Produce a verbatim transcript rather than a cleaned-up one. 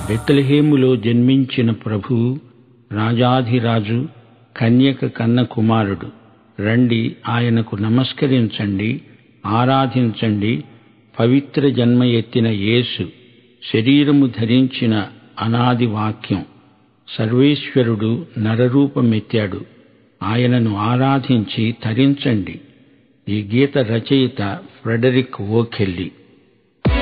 బెత్లెహేములో జన్మించిన ప్రభువు రాజాధిరాజు, కన్యక కన్న కుమారుడు. రండి, ఆయనకు నమస్కరించండి, ఆరాధించండి. పవిత్ర జన్మ ఎత్తిన యేసు, శరీరము ధరించిన అనాది వాక్యం, సర్వేశ్వరుడు నరరూపమెత్తాడు. ఆయనను ఆరాధించి తరించండి. ఈ గీత రచయిత ఫ్రెడరిక్ ఓకెల్లీ.